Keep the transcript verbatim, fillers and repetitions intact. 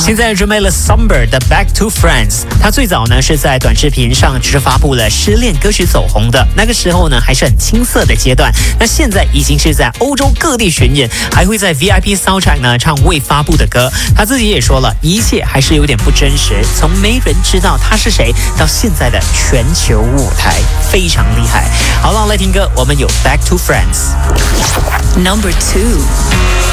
现在准备了 Somber 的 Back to Friends。他最早呢是在短视频上只是发布了失恋歌曲走红的，那个时候呢还是很青涩的阶段。那现在已经是在欧洲各地巡演，还会在 V I P soundtrack 呢唱未发布的歌。他自己也说了，一切还是有点不真实，从没人知道他是谁到现在的全球舞台，非常厉害。好了，来听歌，我们有 Back to Friends。 Number two